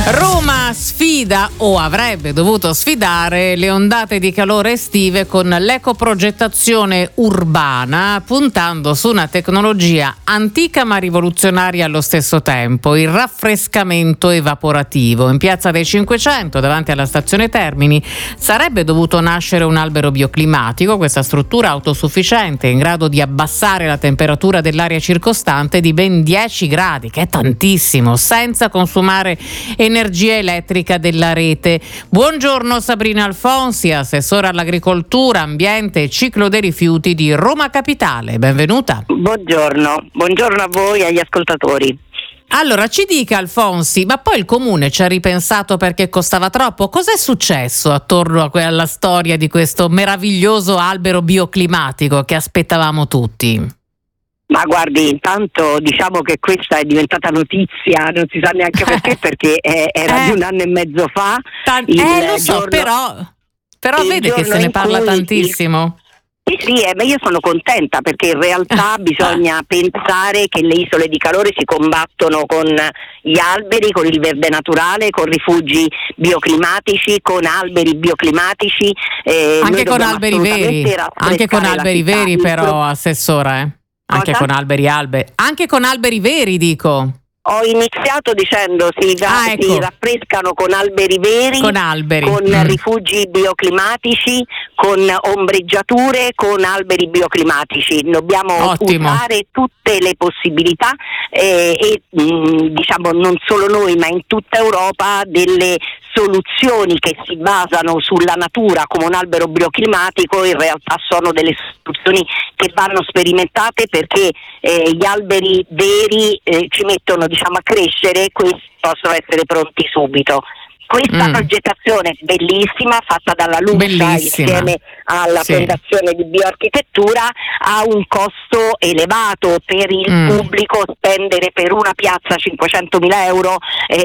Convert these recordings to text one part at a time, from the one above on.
Roma sfida o avrebbe dovuto sfidare le ondate di calore estive con l'ecoprogettazione urbana, puntando su una tecnologia antica ma rivoluzionaria allo stesso tempo, il raffrescamento evaporativo. In Piazza dei 500, davanti alla stazione Termini, sarebbe dovuto nascere un albero bioclimatico, questa struttura autosufficiente in grado di abbassare la temperatura dell'aria circostante di ben 10 gradi, che è tantissimo, senza consumare energia elettrica della rete. Buongiorno Sabrina Alfonsi, assessora all'agricoltura, ambiente e ciclo dei rifiuti di Roma Capitale. Benvenuta. Buongiorno a voi e agli ascoltatori. Allora, ci dica Alfonsi, ma poi il comune ci ha ripensato perché costava troppo? Cos'è successo attorno alla storia di questo meraviglioso albero bioclimatico che aspettavamo tuti? Ma guardi, intanto diciamo che questa è diventata notizia, non si sa neanche perché era di un anno e mezzo fa. Lo so, però vede che se ne parla tantissimo. Sì, ma io sono contenta perché in realtà bisogna pensare che le isole di calore si combattono con gli alberi, con il verde naturale, con rifugi bioclimatici, con alberi bioclimatici. Anche con alberi veri però, assessora, Anche con alberi veri, dico. Ho iniziato dicendo si raffrescano con alberi veri, con rifugi bioclimatici, con ombreggiature, con alberi bioclimatici. Dobbiamo usare tutte le possibilità diciamo non solo noi ma in tutta Europa delle soluzioni che si basano sulla natura come un albero bioclimatico. In realtà sono delle soluzioni che vanno sperimentate perché gli alberi veri ci mettono a crescere, questi possono essere pronti subito. Questa progettazione bellissima fatta dalla LUMSA insieme alla Fondazione di Bioarchitettura ha un costo elevato per il pubblico. Spendere per una piazza 500.000 euro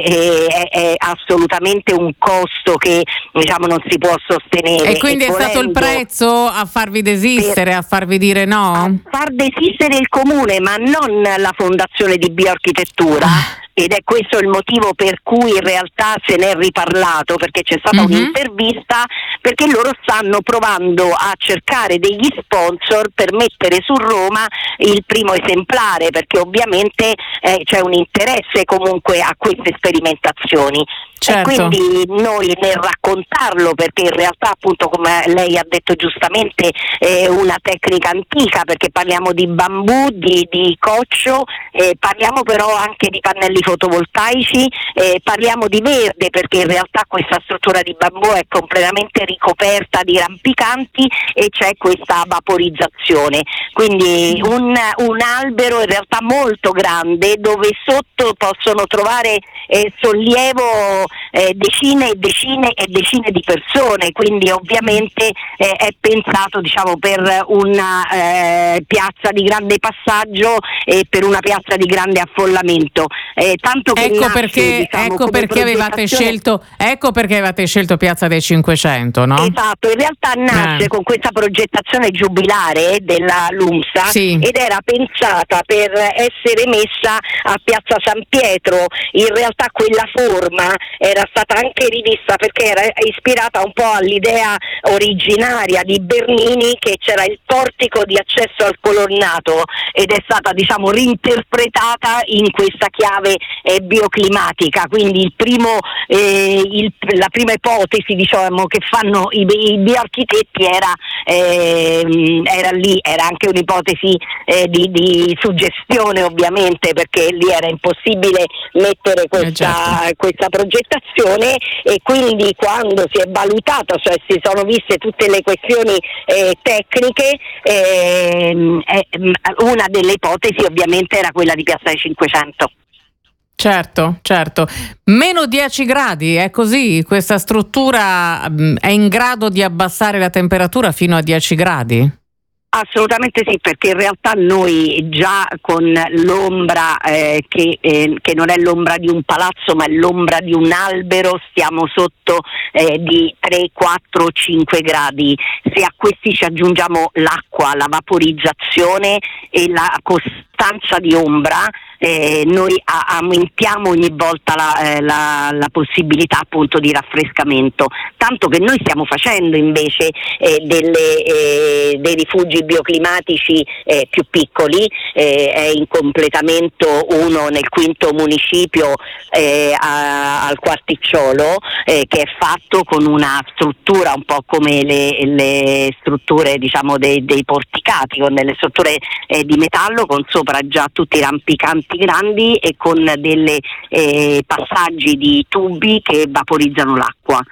è assolutamente un costo che non si può sostenere. E quindi è stato il prezzo a farvi desistere, a farvi dire no? A far desistere il comune, ma non la Fondazione di Bioarchitettura. Ed è questo il motivo per cui in realtà se ne è riparlato, perché c'è stata un'intervista, perché loro stanno provando a cercare degli sponsor per mettere su Roma il primo esemplare, perché ovviamente c'è un interesse comunque a queste sperimentazioni. Certo. E quindi noi nel raccontarlo, perché in realtà appunto come lei ha detto giustamente è una tecnica antica, perché parliamo di bambù, di coccio, parliamo però anche di pannelli fotovoltaici, parliamo di verde perché in realtà questa struttura di bambù è completamente ricoperta di rampicanti e c'è questa vaporizzazione, quindi un albero in realtà molto grande dove sotto possono trovare sollievo decine e decine e decine di persone, quindi ovviamente è pensato per una piazza di grande passaggio e per una piazza di grande affollamento, tanto che ecco perché avevate scelto Piazza dei 500, no? Esatto, in realtà nasce con questa progettazione giubilare della LUMSA ed era pensata per essere messa a Piazza San Pietro. In realtà quella forma era stata anche rivista perché era ispirata un po' all'idea originaria di Bernini, che c'era il portico di accesso al colonnato, ed è stata reinterpretata in questa chiave bioclimatica. Quindi la prima ipotesi che fanno i bioarchitetti era anche un'ipotesi di suggestione, ovviamente, perché lì era impossibile mettere questa progettazione, e quindi quando si è valutato, cioè si sono viste tutte le questioni tecniche, una delle ipotesi ovviamente era quella di Piazza dei 500. Certo. Meno 10 gradi, è così? Questa struttura è in grado di abbassare la temperatura fino a 10 gradi? Assolutamente sì, perché in realtà noi già con l'ombra che non è l'ombra di un palazzo ma è l'ombra di un albero stiamo sotto di 3, 4, 5 gradi. Se a questi ci aggiungiamo l'acqua, la vaporizzazione e la costante importanza di ombra, noi aumentiamo ogni volta la possibilità appunto di raffrescamento, tanto che noi stiamo facendo invece dei rifugi bioclimatici più piccoli, è in completamento uno nel quinto municipio al Quarticciolo, che è fatto con una struttura un po' come le strutture diciamo dei porticati, con delle strutture di metallo, con sopra già tutti i rampicanti grandi e con delle passaggi di tubi che vaporizzano l'acqua.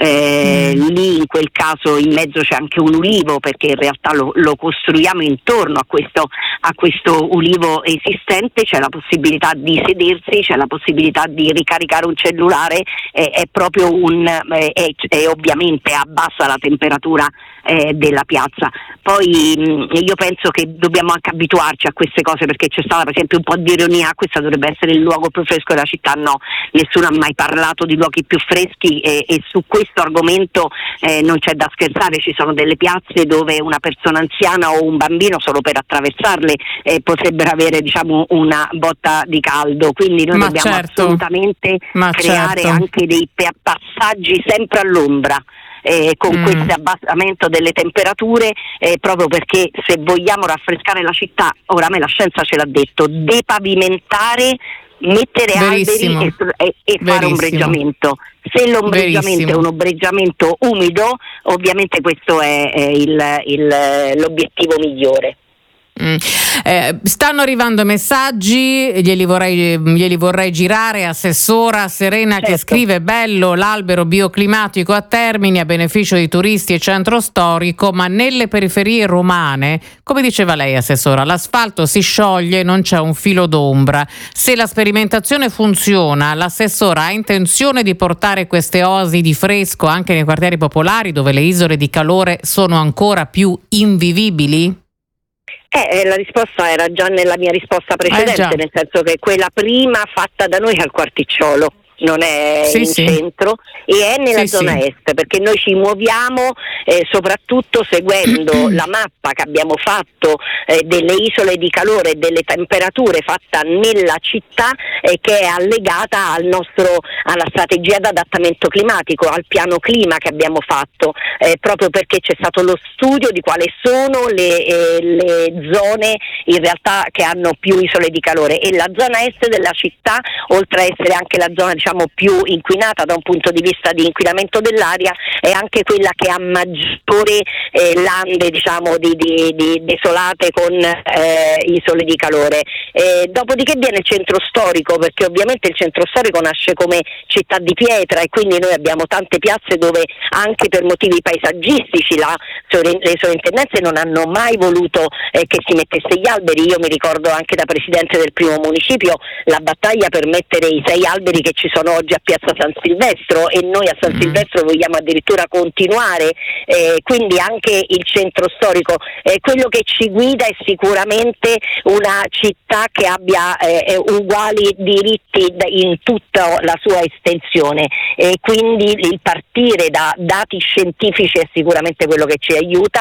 Lì in quel caso in mezzo c'è anche un ulivo, perché in realtà lo costruiamo intorno a questo ulivo esistente, c'è la possibilità di sedersi, c'è la possibilità di ricaricare un cellulare, è proprio e ovviamente abbassa la temperatura della piazza. Poi io penso che dobbiamo anche abituarci a queste cose, perché c'è stata per esempio un po' di ironia: questo dovrebbe essere il luogo più fresco della città. No, nessuno ha mai parlato di luoghi più freschi, e su questo argomento non c'è da scherzare. Ci sono delle piazze dove una persona anziana o un bambino, solo per attraversarle, potrebbero avere diciamo una botta di caldo, quindi noi dobbiamo assolutamente creare anche dei passaggi sempre all'ombra, con questo abbassamento delle temperature, proprio perché se vogliamo raffrescare la città, oramai la scienza ce l'ha detto, depavimentare, mettere alberi e fare ombreggiamento. Se l'ombreggiamento è un ombreggiamento umido, ovviamente questo è l'obiettivo migliore. Stanno arrivando messaggi, glieli vorrei girare. Assessora Serena, certo, che scrive: bello l'albero bioclimatico a Termini a beneficio di turisti e centro storico, ma nelle periferie romane, come diceva lei assessora, l'asfalto si scioglie, non c'è un filo d'ombra. Se la sperimentazione funziona, l'assessora ha intenzione di portare queste oasi di fresco anche nei quartieri popolari, dove le isole di calore sono ancora più invivibili? La risposta era già nella mia risposta precedente, nel senso che quella prima fatta da noi è al Quarticciolo, non è centro, e è nella zona est, perché noi ci muoviamo soprattutto seguendo la mappa che abbiamo fatto delle isole di calore e delle temperature fatta nella città, che è allegata alla strategia d'adattamento climatico, al piano clima che abbiamo fatto, proprio perché c'è stato lo studio di quali sono le zone in realtà che hanno più isole di calore, e la zona est della città, oltre a essere anche la zona diciamo più inquinata da un punto di vista di inquinamento dell'aria, è anche quella che ha maggiore lande diciamo di desolate con isole di calore. Dopodiché viene il centro storico, perché ovviamente il centro storico nasce come città di pietra, e quindi noi abbiamo tante piazze dove anche per motivi paesaggistici le sovrintendenze non hanno mai voluto che si mettesse gli alberi. Io mi ricordo anche da presidente del primo municipio la battaglia per mettere i 6 alberi che ci sono oggi a Piazza San Silvestro, e noi a San Silvestro vogliamo addirittura continuare, quindi anche il centro storico. Quello che ci guida è sicuramente una città che abbia uguali diritti in tutta la sua estensione, e quindi il partire da dati scientifici è sicuramente quello che ci aiuta,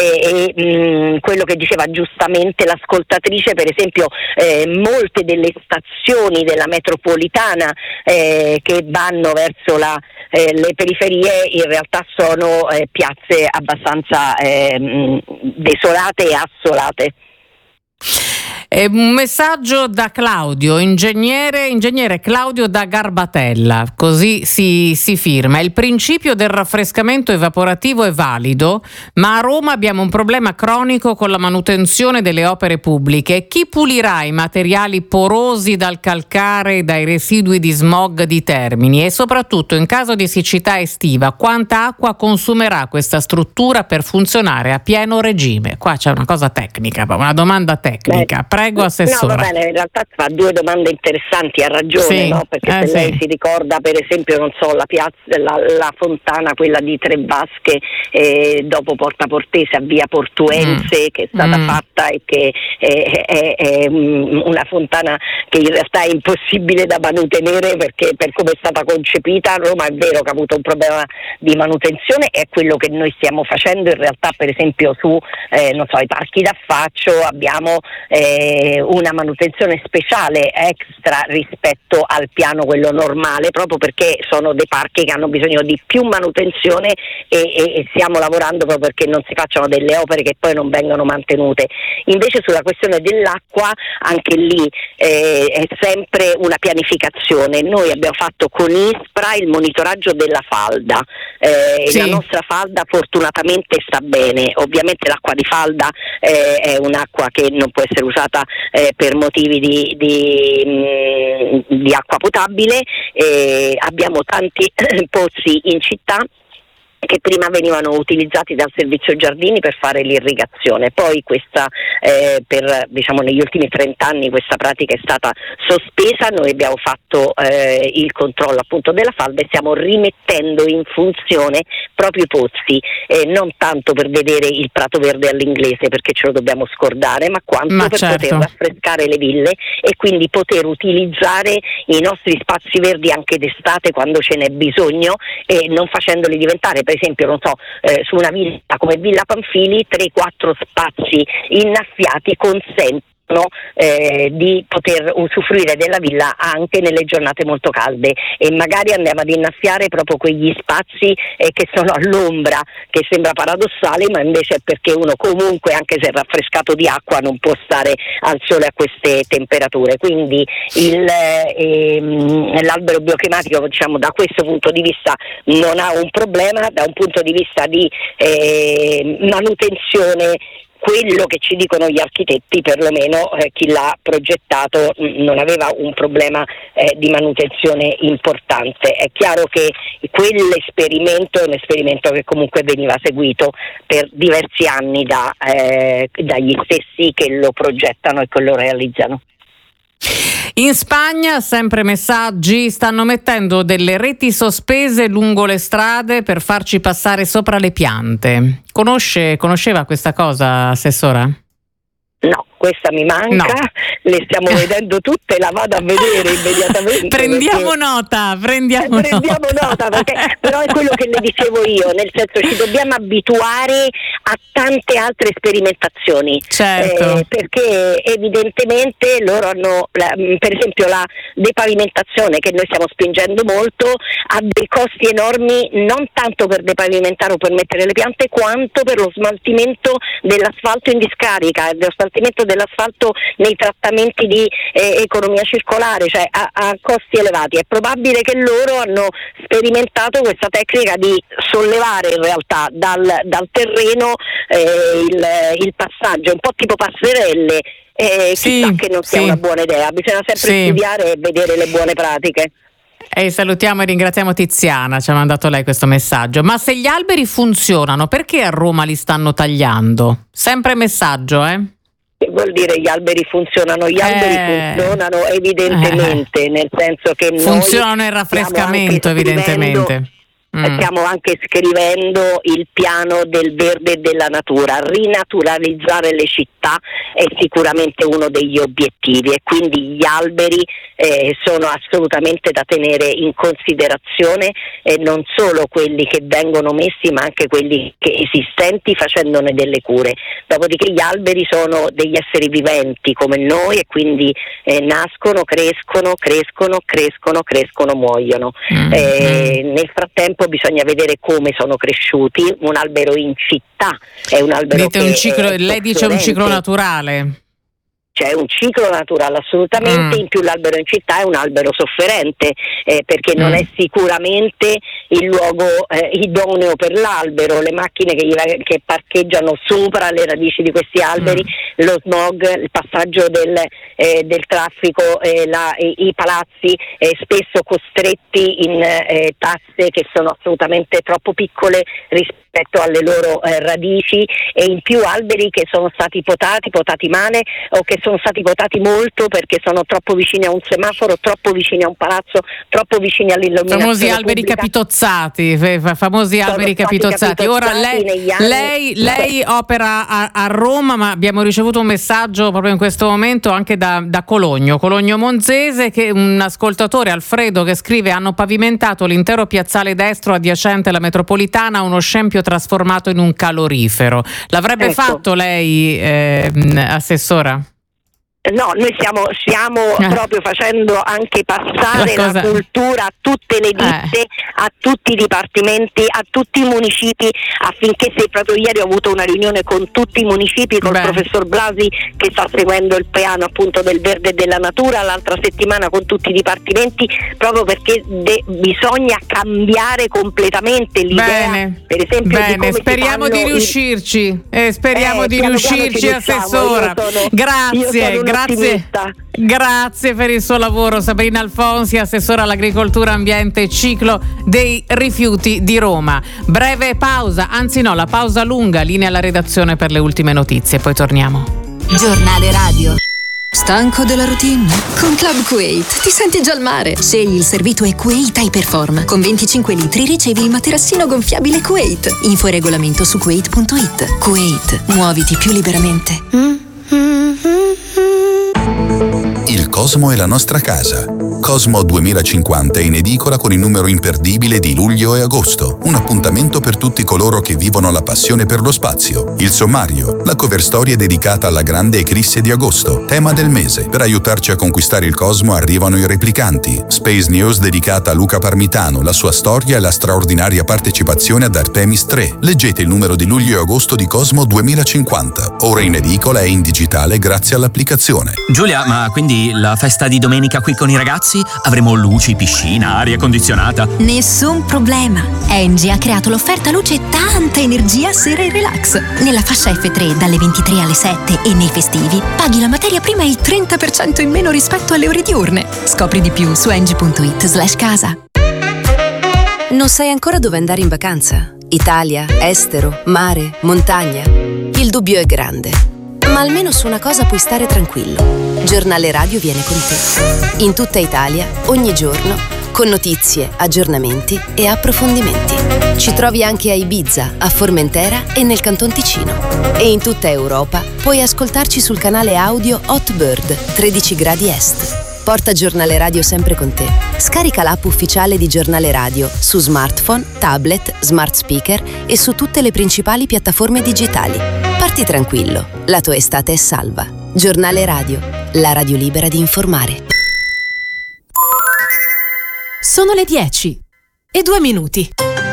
quello che diceva giustamente l'ascoltatrice, per esempio molte delle stazioni della metropolitana che vanno verso le periferie in realtà sono piazze abbastanza desolate e assolate. Un messaggio da Claudio, ingegnere Claudio da Garbatella, così si firma: il principio del raffrescamento evaporativo è valido, ma a Roma abbiamo un problema cronico con la manutenzione delle opere pubbliche. Chi pulirà i materiali porosi dal calcare e dai residui di smog di Termini? E soprattutto, in caso di siccità estiva, quanta acqua consumerà questa struttura per funzionare a pieno regime? Qua c'è una cosa tecnica, una domanda tecnica. Prego, assessora. No, va bene, in realtà fa due domande interessanti, ha ragione, no? Perché se lei si ricorda, per esempio, non so, la piazza, la fontana, quella di Tre Vasche, dopo Porta Portese a via Portuense, che è stata fatta e che è una fontana che in realtà è impossibile da mantenere, perché per come è stata concepita. Roma è vero che ha avuto un problema di manutenzione, è quello che noi stiamo facendo in realtà, per esempio su non so, i parchi d'affaccio abbiamo una manutenzione speciale extra rispetto al piano quello normale, proprio perché sono dei parchi che hanno bisogno di più manutenzione e stiamo lavorando proprio perché non si facciano delle opere che poi non vengono mantenute. Invece sulla questione dell'acqua, anche lì è sempre una pianificazione. Noi abbiamo fatto con ISPRA il monitoraggio della falda, Sì. La nostra falda fortunatamente sta bene. Ovviamente l'acqua di falda è un'acqua che non può essere usata per motivi di acqua potabile. Abbiamo tanti pozzi in città che prima venivano utilizzati dal servizio giardini per fare l'irrigazione, poi questa negli ultimi 30 anni questa pratica è stata sospesa. Noi abbiamo fatto il controllo appunto della falda e stiamo rimettendo in funzione proprio i pozzi, non tanto per vedere il prato verde all'inglese, perché ce lo dobbiamo scordare, ma quanto per certo. poter raffrescare le ville e quindi poter utilizzare i nostri spazi verdi anche d'estate quando ce n'è bisogno, e non facendoli diventare, per esempio, non so, su una villa come Villa Pamphili 3-4 spazi innaffiati consentono di poter usufruire della villa anche nelle giornate molto calde, e magari andiamo ad innaffiare proprio quegli spazi che sono all'ombra, che sembra paradossale, ma invece è perché uno comunque, anche se è raffrescato di acqua, non può stare al sole a queste temperature. Quindi l'albero bioclimatico, diciamo, da questo punto di vista non ha un problema. Da un punto di vista di manutenzione, quello che ci dicono gli architetti, perlomeno chi l'ha progettato, non aveva un problema di manutenzione importante. È chiaro che quell'esperimento è un esperimento che comunque veniva seguito per diversi anni dagli stessi che lo progettano e che lo realizzano. In Spagna, sempre messaggi, stanno mettendo delle reti sospese lungo le strade per farci passare sopra le piante. Conosceva questa cosa, Assessora? No, questa mi manca, no. Le stiamo vedendo tutte, la vado a vedere immediatamente. Prendiamo nota perché però è quello che le dicevo io, nel senso ci dobbiamo abituare a tante altre sperimentazioni, certo. Perché evidentemente loro hanno, per esempio la depavimentazione che noi stiamo spingendo molto, ha dei costi enormi, non tanto per depavimentare o per mettere le piante, quanto per lo smaltimento dell'asfalto in discarica e dello smaltimento dell'asfalto nei trattamenti di economia circolare, cioè a costi elevati. È probabile che loro hanno sperimentato questa tecnica di sollevare in realtà dal terreno il passaggio, un po' tipo passerelle, chissà che non sia una buona idea. Bisogna sempre studiare e vedere le buone pratiche. Salutiamo e ringraziamo Tiziana, ci ha mandato lei questo messaggio. Ma se gli alberi funzionano, perché a Roma li stanno tagliando? Sempre messaggio, Che vuol dire gli alberi funzionano? Gli alberi funzionano evidentemente, nel senso che noi funzionano il raffrescamento, evidentemente. Stiamo anche scrivendo il piano del verde e della natura. Rinaturalizzare le città è sicuramente uno degli obiettivi, e quindi gli alberi sono assolutamente da tenere in considerazione, non solo quelli che vengono messi ma anche quelli esistenti, facendone delle cure. Dopodiché gli alberi sono degli esseri viventi come noi, e quindi nascono, crescono, muoiono. Nel frattempo bisogna vedere come sono cresciuti. Un albero in città è un albero lei dice un ciclo naturale. C'è un ciclo naturale assolutamente, in più l'albero in città è un albero sofferente, perché non è sicuramente il luogo idoneo per l'albero. Le macchine che parcheggiano sopra le radici di questi alberi, lo smog, il passaggio del traffico, i palazzi spesso costretti in tasse che sono assolutamente troppo piccole rispetto alle loro radici, e in più alberi che sono stati potati male, o che sono stati potati molto perché sono troppo vicini a un semaforo, troppo vicini a un palazzo, troppo vicini all'illuminazione famosi alberi pubblica. Famosi alberi capitozzati. Ora lei opera a Roma, ma abbiamo ricevuto un messaggio proprio in questo momento anche da Cologno Monzese, che un ascoltatore, Alfredo, che scrive: hanno pavimentato l'intero piazzale destro adiacente alla metropolitana, uno scempio trasformato in un calorifero. L'avrebbe fatto lei, Assessora? No, noi stiamo proprio facendo anche passare la cultura a tutte le ditte, a tutti i dipartimenti, a tutti i municipi, affinché, se proprio ieri ho avuto una riunione con tutti i municipi, col professor Blasi che sta seguendo il piano appunto del verde e della natura, l'altra settimana con tutti i dipartimenti, proprio perché bisogna cambiare completamente l'idea, per esempio, di come speriamo di riuscirci, assessora. Grazie per il suo lavoro, Sabrina Alfonsi, assessora all'agricoltura, ambiente e ciclo dei rifiuti di Roma. Breve pausa, anzi no, la pausa lunga, linea alla redazione per le ultime notizie, poi torniamo. Giornale radio. Stanco della routine? Con Club Kuwait ti senti già al mare. Scegli il servito e Kuwait Hyperform. Con 25 litri ricevi il materassino gonfiabile Kuwait. Info e regolamento su kuwait.it. Kuwait, muoviti più liberamente. Il Cosmo è la nostra casa. Cosmo 2050 è in edicola con il numero imperdibile di luglio e agosto. Un appuntamento per tutti coloro che vivono la passione per lo spazio. Il sommario, la cover story è dedicata alla grande eclisse di agosto, tema del mese. Per aiutarci a conquistare il Cosmo arrivano i replicanti. Space News dedicata a Luca Parmitano, la sua storia e la straordinaria partecipazione ad Artemis 3. Leggete il numero di luglio e agosto di Cosmo 2050. Ora in edicola e in digitale grazie all'applicazione. Giulia, ma quindi la festa di domenica qui con i ragazzi? Avremo luci, piscina, aria condizionata? Nessun problema. Engie ha creato l'offerta luce e tanta energia sera e relax. Nella fascia F3 dalle 23 alle 7 e nei festivi paghi la materia prima il 30% in meno rispetto alle ore diurne. Scopri di più su engie.it/casa. Non sai ancora dove andare in vacanza? Italia, estero, mare, montagna? Il dubbio è grande, ma almeno su una cosa puoi stare tranquillo. Giornale Radio viene con te. In tutta Italia, ogni giorno, con notizie, aggiornamenti e approfondimenti. Ci trovi anche a Ibiza, a Formentera e nel Canton Ticino. E in tutta Europa puoi ascoltarci sul canale audio Hotbird 13 gradi est. Porta Giornale Radio sempre con te. Scarica l'app ufficiale di Giornale Radio su smartphone, tablet, smart speaker e su tutte le principali piattaforme digitali. Parti tranquillo, la tua estate è salva. Giornale Radio, la radio libera di informare. Sono le 10:02.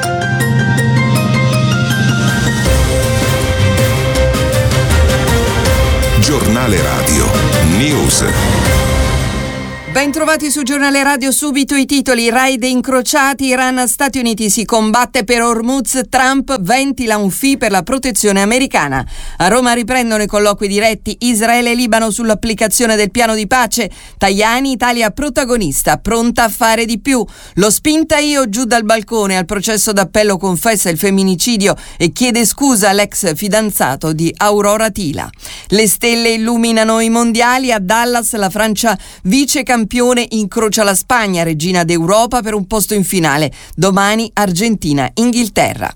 Giornale Radio News. Bentrovati su Giornale Radio, subito i titoli. Raid incrociati, Iran-Stati Uniti si combatte per Hormuz, Trump ventila un fee per la protezione americana. A Roma riprendono i colloqui diretti Israele e Libano sull'applicazione del piano di pace. Tajani, Italia protagonista, pronta a fare di più. Lo spinta io giù dal balcone, al processo d'appello confessa il femminicidio e chiede scusa all'ex fidanzato di Aurora Tila. Le stelle illuminano i mondiali, a Dallas la Francia vice campione incrocia la Spagna, regina d'Europa, per un posto in finale. Domani Argentina-Inghilterra.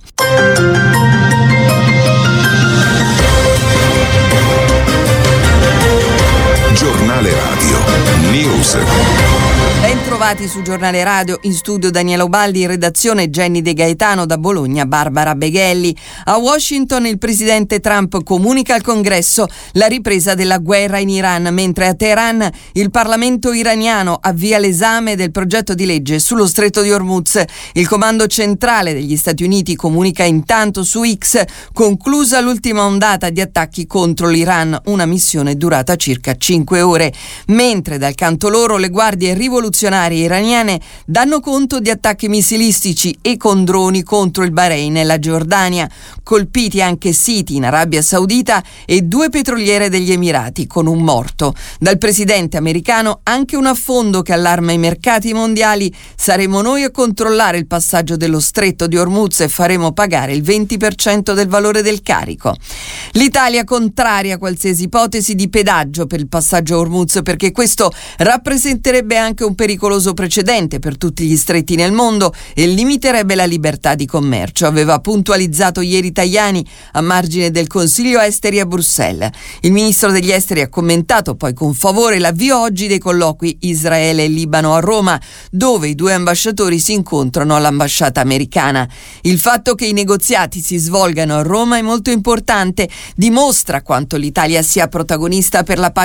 Giornale Radio News. Bentrovati su Giornale Radio, in studio Daniela Ubaldi, in redazione Jenny De Gaetano, da Bologna Barbara Beghelli. A Washington il presidente Trump comunica al Congresso la ripresa della guerra in Iran, mentre a Teheran il Parlamento iraniano avvia l'esame del progetto di legge sullo stretto di Hormuz. Il comando centrale degli Stati Uniti comunica intanto su X, conclusa l'ultima ondata di attacchi contro l'Iran, una missione durata circa 5 ore, mentre dal canto loro le guardie rivoluzionarie iraniane danno conto di attacchi missilistici e con droni contro il Bahrain e la Giordania, colpiti anche siti in Arabia Saudita e 2 petroliere degli Emirati, con un morto. Dal presidente americano anche un affondo che allarma i mercati mondiali: saremo noi a controllare il passaggio dello stretto di Hormuz e faremo pagare il 20% del valore del carico. L'Italia contraria qualsiasi ipotesi di pedaggio per il passaggio a Hormuz, perché questo rappresenterebbe anche un pericoloso precedente per tutti gli stretti nel mondo e limiterebbe la libertà di commercio, aveva puntualizzato ieri Tajani a margine del Consiglio Esteri a Bruxelles. Il ministro degli Esteri ha commentato poi con favore l'avvio oggi dei colloqui Israele e Libano a Roma, dove i 2 ambasciatori si incontrano all'ambasciata americana. Il fatto che i negoziati si svolgano a Roma è molto importante, dimostra quanto l'Italia sia protagonista per la pace in Medio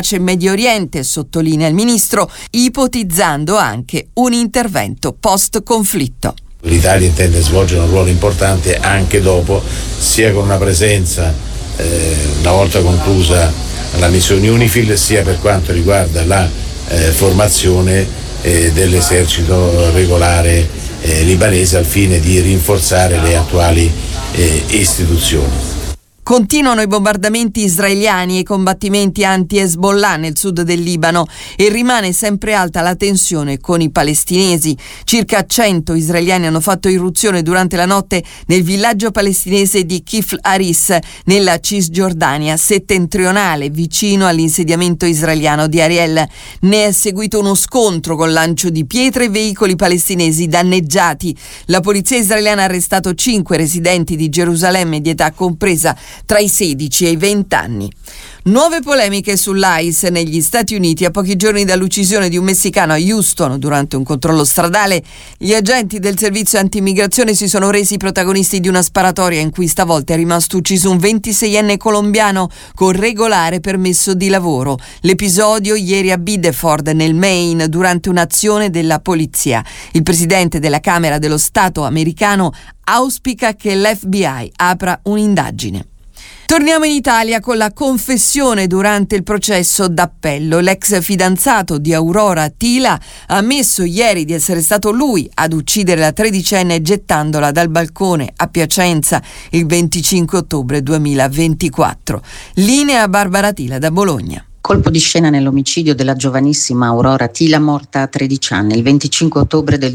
Medio Oriente, sottolinea il ministro, ipotizzando anche un intervento post-conflitto. L'Italia intende svolgere un ruolo importante anche dopo, sia con una presenza una volta conclusa la missione UNIFIL, sia per quanto riguarda la formazione dell'esercito regolare libanese al fine di rinforzare le attuali istituzioni. Continuano i bombardamenti israeliani e i combattimenti anti-Hezbollah nel sud del Libano e rimane sempre alta la tensione con i palestinesi. Circa 100 israeliani hanno fatto irruzione durante la notte nel villaggio palestinese di Kifl Haris, nella Cisgiordania settentrionale, vicino all'insediamento israeliano di Ariel. Ne è seguito uno scontro con lancio di pietre e veicoli palestinesi danneggiati. La polizia israeliana ha arrestato 5 residenti di Gerusalemme di età compresa tra i 16 e i 20 anni. Nuove polemiche sull'ICE negli Stati Uniti. A pochi giorni dall'uccisione di un messicano a Houston durante un controllo stradale, gli agenti del servizio antimmigrazione si sono resi protagonisti di una sparatoria in cui stavolta è rimasto ucciso un 26enne colombiano con regolare permesso di lavoro. L'episodio ieri a Biddeford, nel Maine, durante un'azione della polizia. Il presidente della Camera dello Stato americano auspica che l'FBI apra un'indagine. Torniamo in Italia con la confessione durante il processo d'appello. L'ex fidanzato di Aurora Tila ha ammesso ieri di essere stato lui ad uccidere la tredicenne gettandola dal balcone a Piacenza il 25 ottobre 2024. Linea Barbara Tila da Bologna. Colpo di scena nell'omicidio della giovanissima Aurora Tila, morta a 13 anni, il 25 ottobre del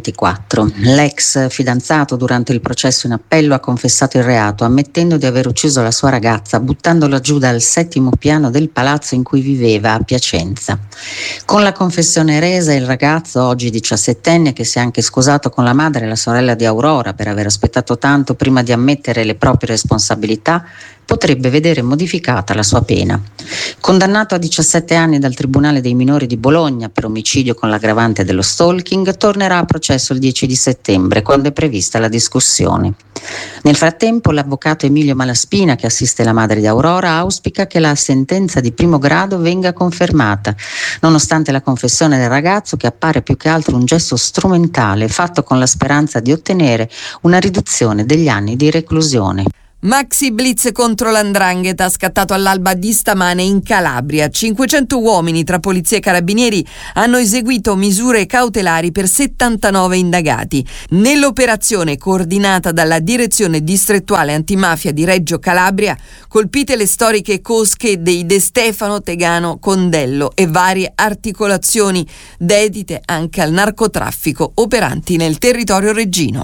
2024. L'ex fidanzato durante il processo in appello ha confessato il reato, ammettendo di aver ucciso la sua ragazza buttandola giù dal 7° piano del palazzo in cui viveva a Piacenza. Con la confessione resa, il ragazzo, oggi 17enne, che si è anche scusato con la madre e la sorella di Aurora per aver aspettato tanto prima di ammettere le proprie responsabilità, potrebbe vedere modificata la sua pena. Condannato a 17 anni dal Tribunale dei Minori di Bologna per omicidio con l'aggravante dello stalking, tornerà a processo il 10 di settembre, quando è prevista la discussione. Nel frattempo, l'avvocato Emilio Malaspina, che assiste la madre di Aurora, auspica che la sentenza di primo grado venga confermata, nonostante la confessione del ragazzo, che appare più che altro un gesto strumentale fatto con la speranza di ottenere una riduzione degli anni di reclusione. Maxi blitz contro l''ndrangheta scattato all'alba di stamane in Calabria. 500 uomini tra polizia e carabinieri hanno eseguito misure cautelari per 79 indagati. Nell'operazione coordinata dalla Direzione Distrettuale Antimafia di Reggio Calabria, colpite le storiche cosche dei De Stefano, Tegano, Condello e varie articolazioni dedite anche al narcotraffico operanti nel territorio reggino.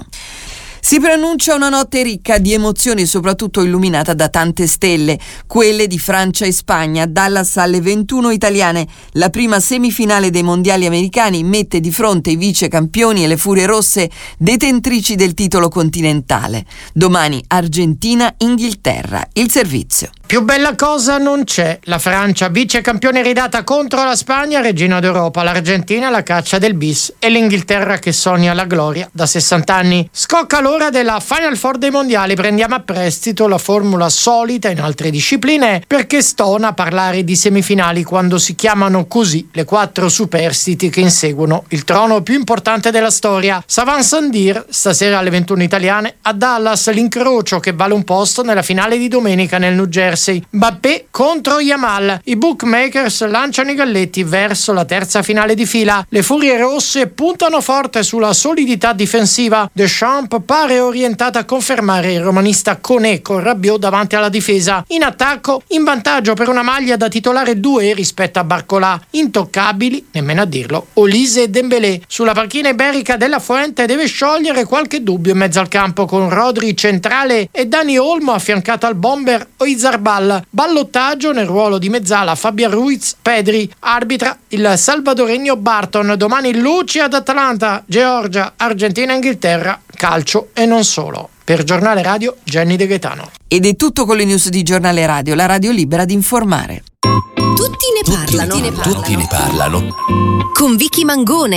Si preannuncia una notte ricca di emozioni, soprattutto illuminata da tante stelle, quelle di Francia e Spagna. Dallas alle 21 italiane. La prima semifinale dei mondiali americani mette di fronte i vice campioni e le Furie Rosse, detentrici del titolo continentale. Domani Argentina-Inghilterra. Il servizio. Più bella cosa non c'è. La Francia, vice campione ridata contro la Spagna, regina d'Europa, l'Argentina la caccia del bis e l'Inghilterra che sogna la gloria da 60 anni. Scocca l'ora della Final Four dei mondiali. Prendiamo a prestito la formula solita in altre discipline, perché stona parlare di semifinali quando si chiamano così le 4 superstiti che inseguono il trono più importante della storia. Savan Sandir, stasera alle 21 italiane, a Dallas l'incrocio che vale un posto nella finale di domenica nel New Jersey. Mbappé contro Yamal. I bookmakers lanciano i galletti verso la terza finale di fila. Le Furie Rosse puntano forte sulla solidità difensiva. Deschamps pare orientata a confermare il romanista Koné con Rabiot davanti alla difesa. In attacco, in vantaggio per una maglia da titolare 2 rispetto a Barcola. Intoccabili, nemmeno a dirlo, Olise e Dembélé. Sulla panchina iberica della Fuente deve sciogliere qualche dubbio in mezzo al campo, con Rodri centrale e Dani Olmo affiancato al bomber Oyarzabal. Ballottaggio nel ruolo di mezzala Fabian Ruiz, Pedri. Arbitra il salvadoregno Barton. Domani luci ad Atlanta, Georgia, Argentina e Inghilterra. Calcio e non solo. Per Giornale Radio, Jenny De Gaetano. Ed è tutto con le news di Giornale Radio, la radio libera di informare. Tutti ne parlano. Tutti ne parlano. Con Vicky Mangone.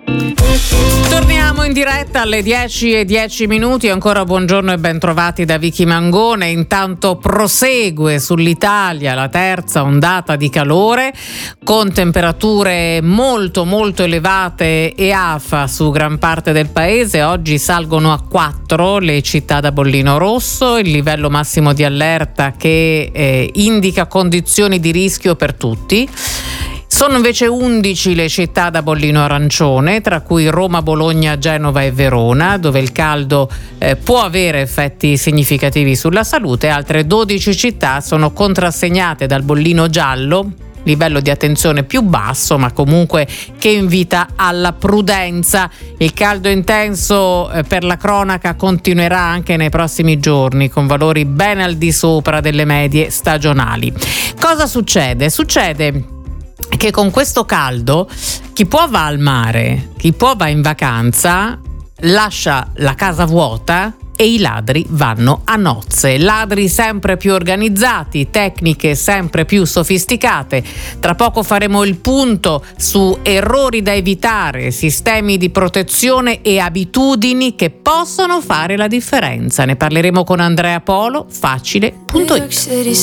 Torniamo in diretta alle 10:10. Ancora buongiorno e bentrovati da Vicky Mangone. Intanto prosegue sull'Italia la terza ondata di calore con temperature molto molto elevate e afa su gran parte del paese. Oggi salgono a 4 le città da bollino rosso, il livello massimo di allerta che indica condizioni di rischio per tutti. Sono invece 11 le città da bollino arancione, tra cui Roma, Bologna, Genova e Verona, dove il caldo può avere effetti significativi sulla salute. Altre 12 città sono contrassegnate dal bollino giallo, livello di attenzione più basso, ma comunque che invita alla prudenza. Il caldo intenso per la cronaca continuerà anche nei prossimi giorni, con valori ben al di sopra delle medie stagionali. Cosa succede? Succede che con questo caldo chi può va al mare, chi può va in vacanza, lascia la casa vuota e i ladri vanno a nozze. Ladri sempre più organizzati, tecniche sempre più sofisticate. Tra poco faremo il punto su errori da evitare, sistemi di protezione e abitudini che possono fare la differenza. Ne parleremo con Andrea Polo, facile.it.